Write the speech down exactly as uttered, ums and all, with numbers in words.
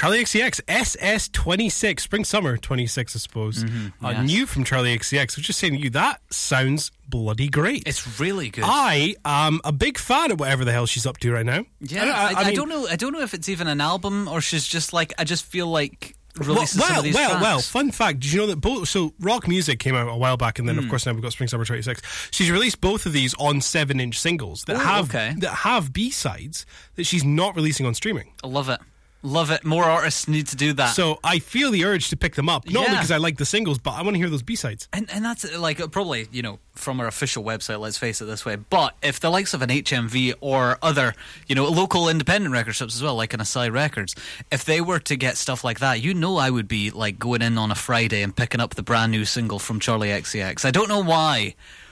Charlie X C X, S S twenty-six, Spring Summer twenty-six, I suppose. Mm-hmm, uh, yes. New from Charlie X C X. I was just saying to you, that sounds bloody great. It's really good. I am a big fan of whatever the hell she's up to right now. Yeah, I, I, I, I, I mean, don't know. I don't know if it's even an album or she's just like. I just feel like well, releases some well, of these well, tracks. well. Fun fact: did you know that both? So Rock Music came out a while back, and then Mm. of course now we've got Spring Summer twenty-six. She's released both of these on seven-inch singles that Oh, have okay. that have B-sides that she's not releasing on streaming. I love it. Love it. More artists need to do that. So I feel the urge to pick them up, not only Yeah. because I like the singles, but I want to hear those B-sides. And and that's uh, like uh, probably, you know, from our official website, let's face it this way. But if the likes of an H M V or other, you know, local independent record shops as well, like an Asai Records, if they were to get stuff like that, you know I would be like going in on a Friday and picking up the brand new single from Charlie X C X. I don't know why,